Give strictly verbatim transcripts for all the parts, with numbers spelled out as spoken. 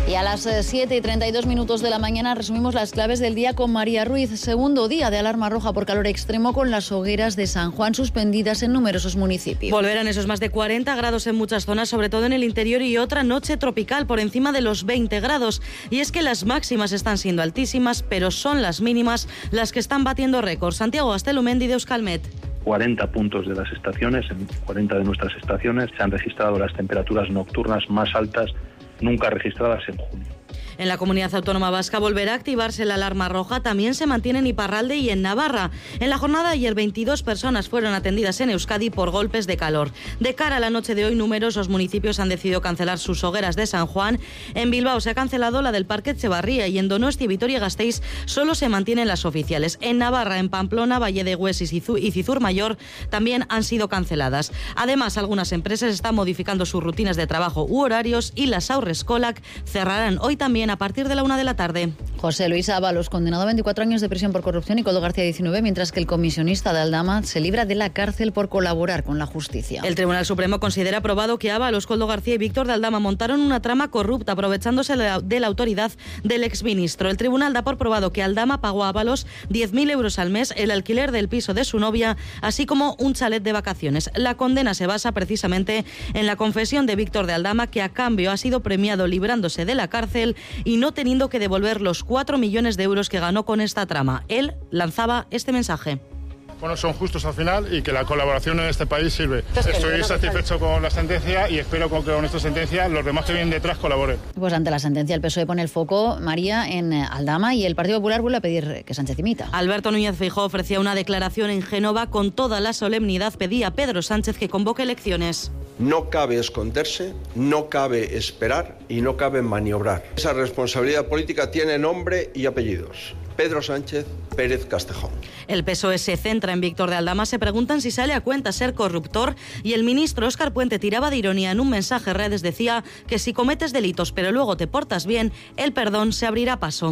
Y a las siete y treinta y dos minutos de la mañana resumimos las claves del día con María Ruiz. Segundo día de alarma roja por calor extremo con las hogueras de San Juan suspendidas en numerosos municipios. Volverán esos más de cuarenta grados en muchas zonas, sobre todo en el interior, y otra noche tropical por encima de los veinte grados. Y es que las máximas están siendo altísimas, pero son las mínimas las que están batiendo récords. Santiago Astelumendi de Euskalmet. cuarenta puntos de las estaciones, en cuarenta de nuestras estaciones, se han registrado las temperaturas nocturnas más altas nunca registradas en junio. En la Comunidad Autónoma Vasca volverá a activarse la alarma roja. También se mantiene en Iparralde y en Navarra. En la jornada de ayer, veintidós personas fueron atendidas en Euskadi por golpes de calor. De cara a la noche de hoy, numerosos municipios han decidido cancelar sus hogueras de San Juan. En Bilbao se ha cancelado la del Parque Etxebarria y en Donostia, Vitoria y Gasteiz solo se mantienen las oficiales. En Navarra, en Pamplona, Valle de Hues y Cizur Mayor también han sido canceladas. Además, algunas empresas están modificando sus rutinas de trabajo u horarios y las Haurreskolak cerrarán hoy también a partir de la una de la tarde. José Luis Ábalos, condenado a veinticuatro años de prisión por corrupción, y Koldo García diecinueve, mientras que el comisionista de Aldama se libra de la cárcel por colaborar con la justicia. El Tribunal Supremo considera probado que Ábalos, Koldo García y Víctor de Aldama montaron una trama corrupta aprovechándose de la autoridad del exministro. El tribunal da por probado que Aldama pagó a Ábalos diez mil euros al mes, el alquiler del piso de su novia, así como un chalet de vacaciones. La condena se basa precisamente en la confesión de Víctor de Aldama, que a cambio ha sido premiado librándose de la cárcel y no teniendo que devolver los cuatro millones de euros que ganó con esta trama. Él lanzaba este mensaje. Bueno, son justos al final y que la colaboración en este país sirve. Estoy satisfecho con la sentencia y espero que con esta sentencia los demás que vienen detrás colaboren. Pues ante la sentencia el P S O E pone el foco, María, en Aldama, y el Partido Popular vuelve a pedir que Sánchez dimita. Alberto Núñez Feijóo ofrecía una declaración en Génova. Con toda la solemnidad pedía a Pedro Sánchez que convoque elecciones. No cabe esconderse, no cabe esperar y no cabe maniobrar. Esa responsabilidad política tiene nombre y apellidos. Pedro Sánchez Pérez Castejón. El P S O E se centra en Víctor de Aldama. Se preguntan si sale a cuenta ser corruptor, y el ministro Óscar Puente tiraba de ironía. En un mensaje en redes decía que si cometes delitos pero luego te portas bien, el perdón se abrirá paso.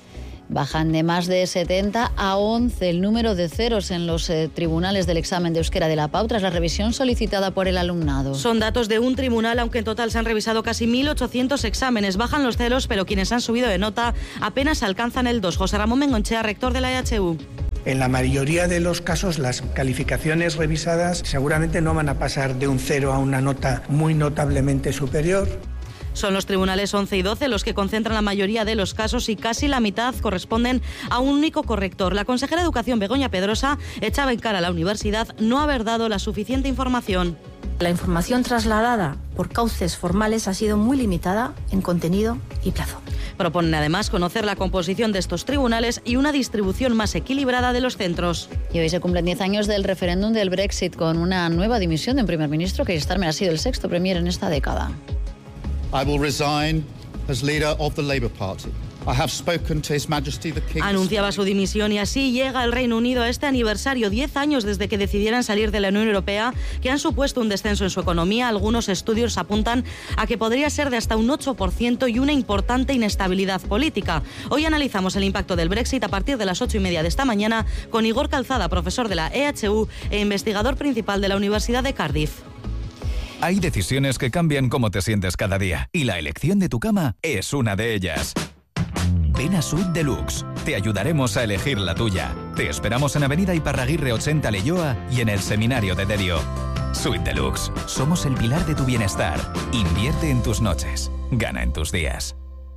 Bajan de más de setenta a once el número de ceros en los eh, tribunales del examen de euskera de la P A U tras la revisión solicitada por el alumnado. Son datos de un tribunal, aunque en total se han revisado casi mil ochocientos exámenes. Bajan los ceros, pero quienes han subido de nota apenas alcanzan el dos. José Ramón Bengonchea, rector de la E H U. En la mayoría de los casos, las calificaciones revisadas seguramente no van a pasar de un cero a una nota muy notablemente superior. Son los tribunales once y doce los que concentran la mayoría de los casos y casi la mitad corresponden a un único corrector. La consejera de Educación, Begoña Pedrosa, echaba en cara a la universidad no haber dado la suficiente información. La información trasladada por cauces formales ha sido muy limitada en contenido y plazo. Proponen además conocer la composición de estos tribunales y una distribución más equilibrada de los centros. Y hoy se cumplen diez años del referéndum del Brexit, con una nueva dimisión de un primer ministro. Keir Starmer ha sido el sexto premier en esta década. I will resign as leader of the Labour Party. I have spoken to His Majesty the King. Anunciaba su dimisión y así llega el Reino Unido a este aniversario, diez años desde que decidieran salir de la Unión Europea, que han supuesto un descenso en su economía. Algunos estudios apuntan a que podría ser de hasta un ocho por ciento y una importante inestabilidad política. Hoy analizamos el impacto del Brexit a partir de las ocho y media de esta mañana con Igor Calzada, profesor de la E H U e investigador principal de la Universidad de Cardiff. Hay decisiones que cambian cómo te sientes cada día, y la elección de tu cama es una de ellas. Ven a Suite Deluxe. Te ayudaremos a elegir la tuya. Te esperamos en Avenida Iparraguirre ochenta Leioa y en el Seminario de Derio. Suite Deluxe. Somos el pilar de tu bienestar. Invierte en tus noches. Gana en tus días.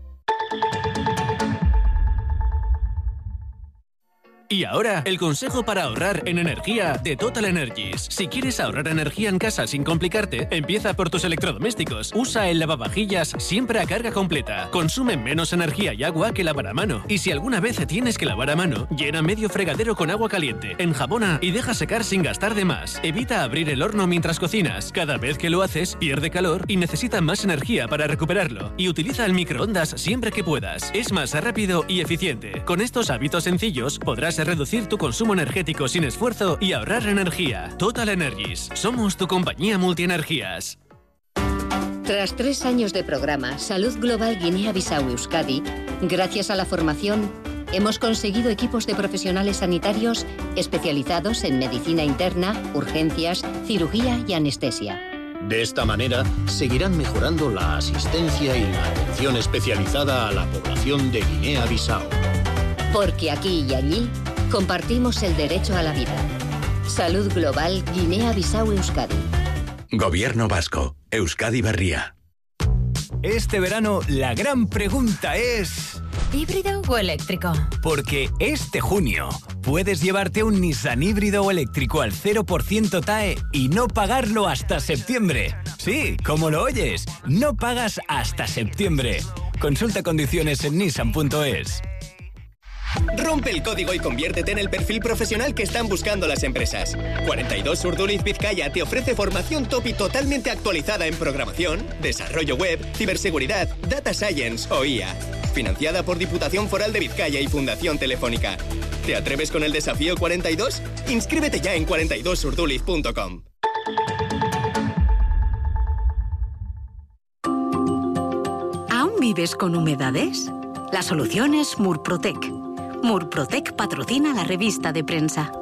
Y ahora, el consejo para ahorrar en energía de Total Energies. Si quieres ahorrar energía en casa sin complicarte, empieza por tus electrodomésticos. Usa el lavavajillas siempre a carga completa. Consume menos energía y agua que lavar a mano. Y si alguna vez tienes que lavar a mano, llena medio fregadero con agua caliente, enjabona y deja secar sin gastar de más. Evita abrir el horno mientras cocinas. Cada vez que lo haces, pierde calor y necesita más energía para recuperarlo. Y utiliza el microondas siempre que puedas. Es más rápido y eficiente. Con estos hábitos sencillos, podrás reducir tu consumo energético sin esfuerzo y ahorrar energía. Total Energies. Somos tu compañía multienergías. Tras tres años de programa Salud Global Guinea-Bissau Euskadi, gracias a la formación, hemos conseguido equipos de profesionales sanitarios especializados en medicina interna, urgencias, cirugía y anestesia. De esta manera, seguirán mejorando la asistencia y la atención especializada a la población de Guinea-Bissau. Porque aquí y allí compartimos el derecho a la vida. Salud Global Guinea-Bissau Euskadi. Gobierno Vasco. Euskadi Berria. Este verano la gran pregunta es... ¿híbrido o eléctrico? Porque este junio puedes llevarte un Nissan híbrido o eléctrico al cero por ciento T A E y no pagarlo hasta septiembre. Sí, como lo oyes, no pagas hasta septiembre. Consulta condiciones en nissan punto es. Rompe el código y conviértete en el perfil profesional que están buscando las empresas. cuarenta y dos Urduliz Vizcaya te ofrece formación top y totalmente actualizada en programación, desarrollo web, ciberseguridad, data science o I A. Financiada por Diputación Foral de Vizcaya y Fundación Telefónica. ¿Te atreves con el desafío cuarenta y dos? Inscríbete ya en cuarenta y dos urduliz punto com. ¿Aún vives con humedades? La solución es Murprotec. Murprotec patrocina la revista de prensa.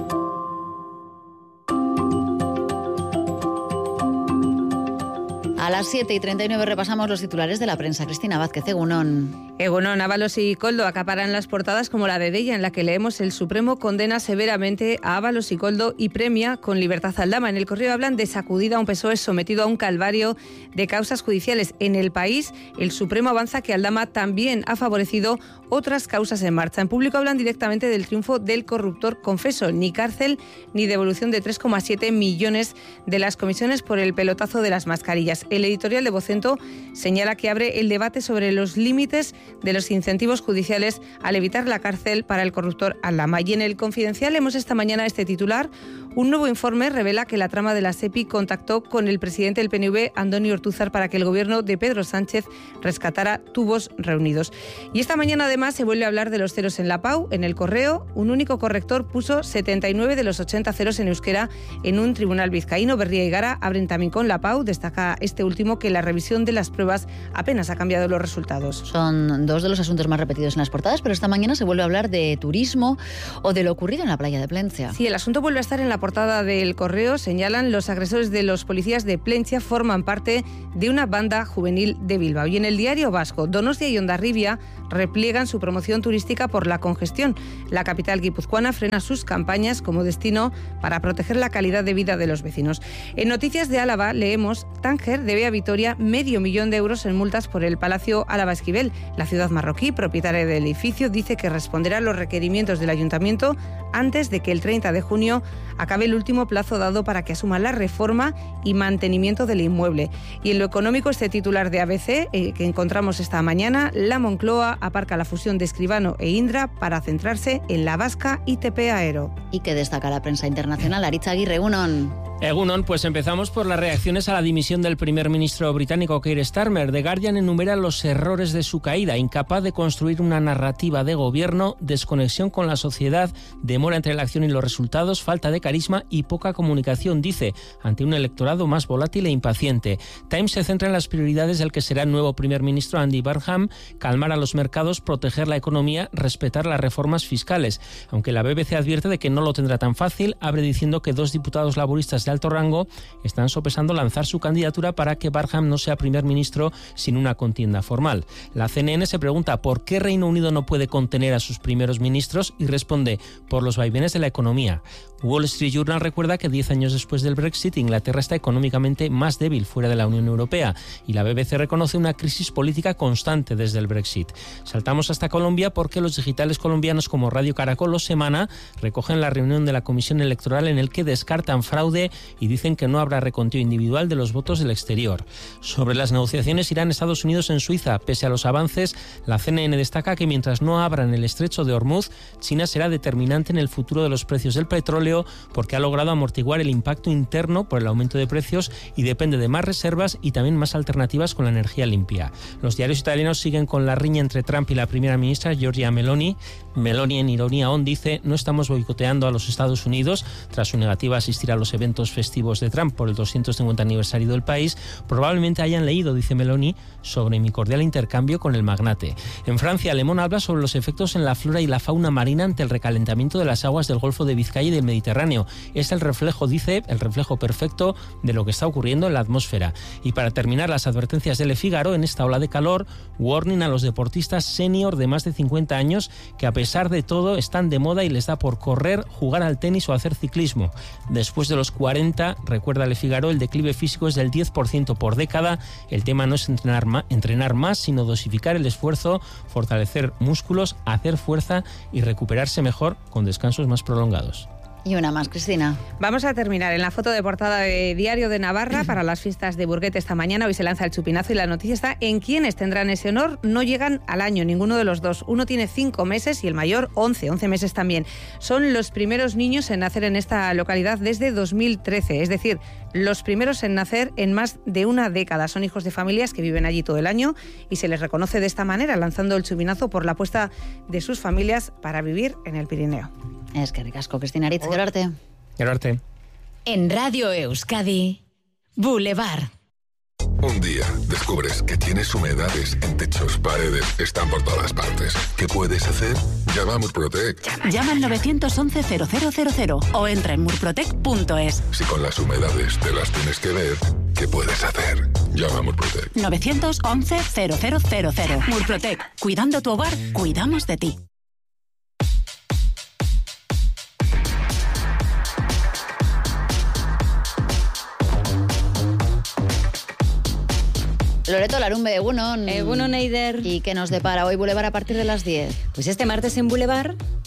A las siete y treinta y nueve repasamos los titulares de la prensa. Cristina Vázquez, Egunon. Egunon, Ábalos y Koldo acaparan las portadas como la de Deia, en la que leemos: el Supremo condena severamente a Ábalos y Koldo y premia con libertad a Aldama. En El Correo hablan de sacudida a un P S O E sometido a un calvario de causas judiciales. En El País, el Supremo avanza que Aldama también ha favorecido otras causas en marcha. En Público hablan directamente del triunfo del corruptor confeso. Ni cárcel ni devolución de tres coma siete millones de las comisiones por el pelotazo de las mascarillas. El editorial de Vocento señala que abre el debate sobre los límites de los incentivos judiciales al evitar la cárcel para el corruptor Aldama. Y en El Confidencial leemos esta mañana este titular: un nuevo informe revela que la trama de la SEPI contactó con el presidente del P N V, Andoni Ortúzar, para que el gobierno de Pedro Sánchez rescatara tubos reunidos. Y esta mañana además se vuelve a hablar de los ceros en la PAU. En El Correo, un único corrector puso setenta y nueve de los ochenta ceros en euskera en un tribunal vizcaíno. Berria y Gara abren también con la PAU. Destaca este último que la revisión de las pruebas apenas ha cambiado los resultados. Son dos de los asuntos más repetidos en las portadas, pero esta mañana se vuelve a hablar de turismo o de lo ocurrido en la playa de Plencia. Sí, el asunto vuelve a estar en la portada del Correo. Señalan: los agresores de los policías de Plencia forman parte de una banda juvenil de Bilbao. Y en El Diario Vasco, Donostia y Hondarribia repliegan su promoción turística por la congestión. La capital guipuzcoana frena sus campañas como destino para proteger la calidad de vida de los vecinos. En Noticias de Álava leemos: Tánger debe a Vitoria medio millón de euros en multas por el Palacio Álava Esquivel. La ciudad marroquí, propietaria del edificio, dice que responderá a los requerimientos del ayuntamiento antes de que el treinta de junio acabe el último plazo dado para que asuma la reforma y mantenimiento del inmueble. Y en lo económico, este titular de A B C eh, que encontramos esta mañana: la Moncloa aparca la fusión de Escribano e Indra para centrarse en la vasca I T P Aero. ¿Y qué destaca la prensa internacional? Aritz Aguirre, Egunon. Egunon, pues empezamos por las reacciones a la dimisión del primer ministro británico Keir Starmer. The Guardian enumera los errores de su caída: incapaz de construir una narrativa de gobierno, desconexión con la sociedad, demora entre la acción y los resultados, falta de carisma y poca comunicación, dice, ante un electorado más volátil e impaciente. Times se centra en las prioridades del que será el nuevo primer ministro Andy Burnham: calmar a los mercados, proteger la economía, respetar las reformas fiscales. Aunque la B B C advierte de que no lo tendrá tan fácil, abre diciendo que dos diputados laboristas de alto rango están sopesando lanzar su candidatura para que Burnham no sea primer ministro sin una contienda formal. La C N N se pregunta por qué Reino Unido no puede contener a sus primeros ministros y responde: por los vaivenes de la economía. Wall Street Journal recuerda que diez años después del Brexit, Inglaterra está económicamente más débil fuera de la Unión Europea, y la B B C reconoce una crisis política constante desde el Brexit. Saltamos hasta Colombia porque los digitales colombianos como Radio Caracol o Semana recogen la reunión de la Comisión Electoral en el que descartan fraude y dicen que no habrá reconteo individual de los votos del exterior. Sobre las negociaciones Irán-Estados Unidos en Suiza, pese a los avances, la C N N destaca que mientras no abran el estrecho de Hormuz, China será determinante en el futuro de los precios del petróleo porque ha logrado amortiguar el impacto interno por el aumento de precios y depende de más reservas y también más alternativas con la energía limpia. Los diarios italianos siguen con la riña entre Trump y la primera ministra Giorgia Meloni. Meloni, en ironía on, dice: no estamos boicoteando a los Estados Unidos tras su negativa a asistir a los eventos actos festivos de Trump por el doscientos cincuenta aniversario del país, probablemente hayan leído, dice Meloni, sobre mi cordial intercambio con el magnate. En Francia, Le Monde habla sobre los efectos en la flora y la fauna marina ante el recalentamiento de las aguas del Golfo de Vizcaya y del Mediterráneo. Es el reflejo, dice, el reflejo perfecto de lo que está ocurriendo en la atmósfera. Y para terminar, las advertencias de Le Figaro en esta ola de calor, warning a los deportistas senior de más de cincuenta años que a pesar de todo están de moda y les da por correr, jugar al tenis o hacer ciclismo. Después de los cuarenta, recuerda Le Figaro, el declive físico es del diez por ciento por década. El tema no es entrenar más, entrenar más, sino dosificar el esfuerzo, fortalecer músculos, hacer fuerza y recuperarse mejor con descansos más prolongados. Y una más, Cristina. Vamos a terminar en la foto de portada de Diario de Navarra para las fiestas de Burguete esta mañana. Hoy se lanza el chupinazo y la noticia está en quiénes tendrán ese honor. No llegan al año, ninguno de los dos. Uno tiene cinco meses y el mayor once, once meses también. Son los primeros niños en nacer en esta localidad desde dos mil trece, es decir, los primeros en nacer en más de una década. Son hijos de familias que viven allí todo el año y se les reconoce de esta manera, lanzando el chupinazo por la apuesta de sus familias para vivir en el Pirineo. Es que ricasco, Cristina Aritz, Gerarte. Gerarte. En Radio Euskadi, Boulevard. Un día descubres que tienes humedades en techos, paredes, están por todas partes. ¿Qué puedes hacer? Llama a Murprotec. Llama, Llama al nueve once cero cero cero cero o entra en murprotec punto es. Si con las humedades te las tienes que ver, ¿qué puedes hacer? Llama a Murprotec. nueve once cero cero cero cero. Murprotec. Cuidando tu hogar, cuidamos de ti. Loreto Larumbe, Egunon. Egunon, Eider. ¿Y qué nos depara hoy Boulevard a partir de las diez? Pues este martes en Boulevard